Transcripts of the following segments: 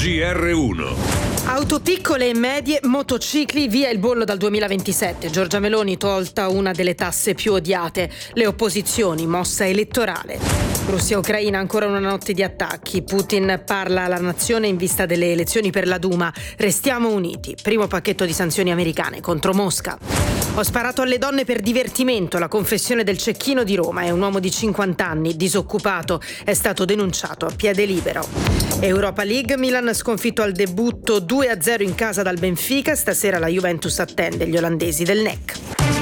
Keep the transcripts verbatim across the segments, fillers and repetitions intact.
G R uno. Auto piccole e medie, motocicli, via il bollo dal duemilaventisette. Giorgia Meloni tolta una delle tasse più odiate. Le opposizioni, mossa elettorale. Russia-Ucraina, ancora una notte di attacchi. Putin parla alla nazione in vista delle elezioni per la Duma. Restiamo uniti. Primo pacchetto di sanzioni americane contro Mosca. Ho sparato alle donne per divertimento. La confessione del cecchino di Roma. È un uomo di cinquanta anni, disoccupato. È stato denunciato a piede libero. Europa League, Milan sconfitto al debutto due a zero in casa dal Benfica. Stasera la Juventus attende gli olandesi del N E C.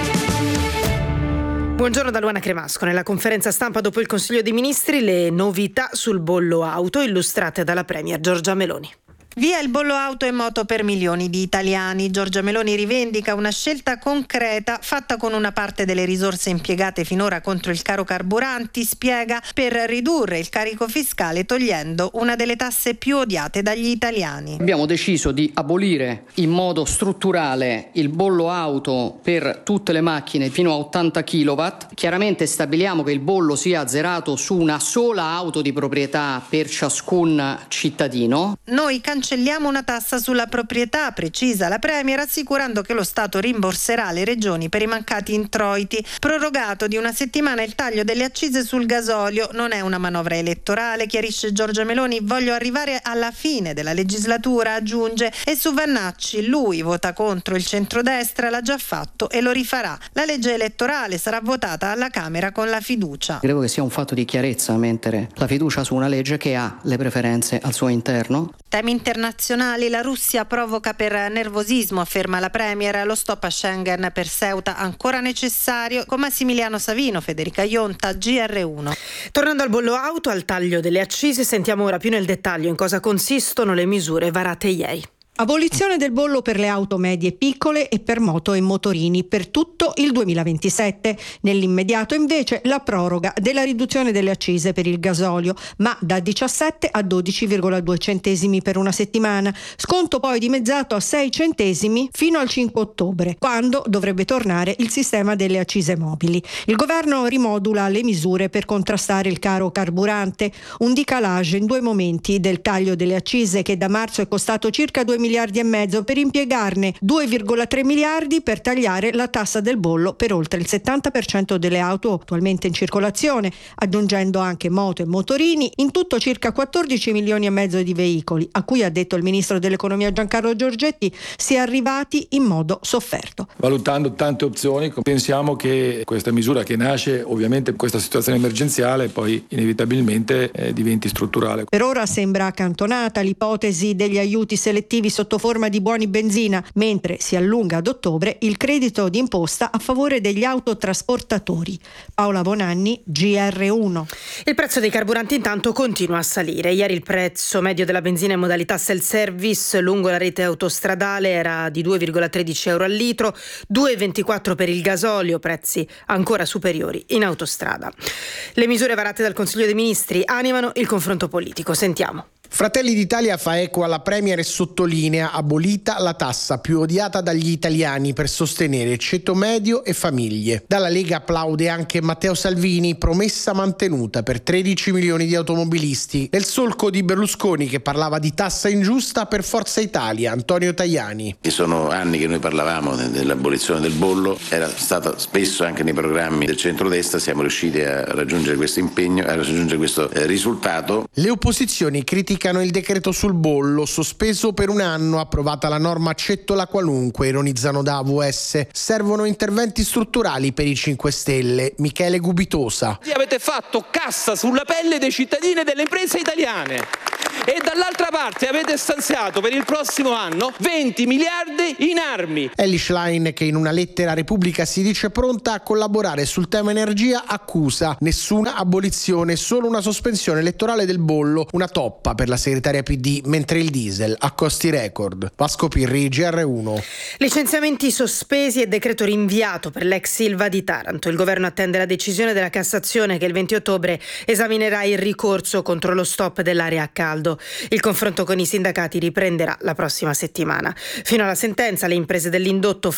Buongiorno da Luana Cremasco. Nella conferenza stampa dopo il Consiglio dei Ministri le novità sul bollo auto illustrate dalla Premier Giorgia Meloni. Via il bollo auto e moto per milioni di italiani. Giorgia Meloni rivendica una scelta concreta fatta con una parte delle risorse impiegate finora contro il caro carburanti, spiega, per ridurre il carico fiscale togliendo una delle tasse più odiate dagli italiani. Abbiamo deciso di abolire in modo strutturale il bollo auto per tutte le macchine fino a ottanta chilowatt. Chiaramente stabiliamo che il bollo sia azzerato su una sola auto di proprietà per ciascun cittadino. Noi cancelliamo una tassa sulla proprietà, precisa la Premier, assicurando che lo Stato rimborserà le regioni per i mancati introiti. Prorogato di una settimana il taglio delle accise sul gasolio. Non è una manovra elettorale, chiarisce Giorgia Meloni. Voglio arrivare alla fine della legislatura, aggiunge. E su Vannacci, lui vota contro il centrodestra, l'ha già fatto e lo rifarà. La legge elettorale sarà votata alla Camera con la fiducia. Credo che sia un fatto di chiarezza mettere la fiducia su una legge che ha le preferenze al suo interno. Temi internazionali, la Russia provoca per nervosismo, afferma la Premier. Lo stop a Schengen per Ceuta ancora necessario. Con Massimiliano Savino, Federica Ionta, G R uno. Tornando al bollo auto, al taglio delle accise, sentiamo ora più nel dettaglio in cosa consistono le misure varate ieri. Abolizione del bollo per le auto medie e piccole e per moto e motorini per tutto il duemilaventisette. Nell'immediato invece la proroga della riduzione delle accise per il gasolio, ma da diciassette a dodici virgola due centesimi per una settimana. Sconto poi dimezzato a sei centesimi fino al cinque ottobre, quando dovrebbe tornare il sistema delle accise mobili. Il governo rimodula le misure per contrastare il caro carburante, un decalage in due momenti del taglio delle accise che da marzo è costato circa due miliardi e mezzo per impiegarne due virgola tre miliardi per tagliare la tassa del bollo per oltre il settanta per cento delle auto attualmente in circolazione, aggiungendo anche moto e motorini, in tutto circa quattordici milioni e mezzo di veicoli, a cui ha detto il ministro dell'economia Giancarlo Giorgetti si è arrivati in modo sofferto. Valutando tante opzioni, pensiamo che questa misura che nasce ovviamente in questa situazione emergenziale poi inevitabilmente eh, diventi strutturale. Per ora sembra accantonata l'ipotesi degli aiuti selettivi sotto forma di buoni benzina, mentre si allunga ad ottobre il credito d'imposta a favore degli autotrasportatori. Paola Bonanni, G R uno. Il prezzo dei carburanti intanto continua a salire. Ieri il prezzo medio della benzina in modalità self-service lungo la rete autostradale era di due virgola tredici euro al litro, due virgola ventiquattro per il gasolio, prezzi ancora superiori in autostrada. Le misure varate dal Consiglio dei Ministri animano il confronto politico. Sentiamo. Fratelli d'Italia fa eco alla Premier e sottolinea: abolita la tassa più odiata dagli italiani per sostenere ceto medio e famiglie. Dalla Lega applaude anche Matteo Salvini, promessa mantenuta per tredici milioni di automobilisti, nel solco di Berlusconi che parlava di tassa ingiusta per Forza Italia. Antonio Tajani. E sono anni che noi parlavamo dell'abolizione del bollo, era stato spesso anche nei programmi del centrodestra, siamo riusciti a raggiungere questo impegno, a raggiungere questo eh, risultato. Le opposizioni criticano il decreto sul bollo, sospeso per un anno, approvata la norma accettola qualunque, ironizzano da A V S. Servono interventi strutturali per i cinque Stelle. Michele Gubitosa. Avete fatto cassa sulla pelle dei cittadini e delle imprese italiane e dall'altra parte avete stanziato per il prossimo anno venti miliardi in armi. Elly Schlein, che in una lettera a Repubblica si dice pronta a collaborare sul tema energia, accusa nessuna abolizione, solo una sospensione elettorale del bollo, una toppa per la segretaria P D, mentre il diesel a costi record. Vasco Pirri, G R uno. Licenziamenti sospesi e decreto rinviato per l'ex Silva di Taranto. Il governo attende la decisione della Cassazione che il venti ottobre esaminerà il ricorso contro lo stop dell'area a caldo. Il confronto con i sindacati riprenderà la prossima settimana. Fino alla sentenza le imprese dell'indotto